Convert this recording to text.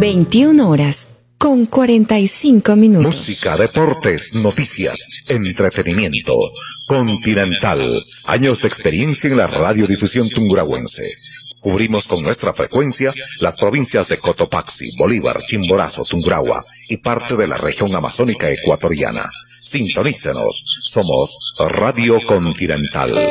21 horas con 45 minutos. Música, deportes, noticias, entretenimiento. Continental. Años de experiencia en la radiodifusión tungurahuense. Cubrimos con nuestra frecuencia las provincias de Cotopaxi, Bolívar, Chimborazo, Tungurahua y parte de la región amazónica ecuatoriana. Sintonícenos. Somos Radio Continental.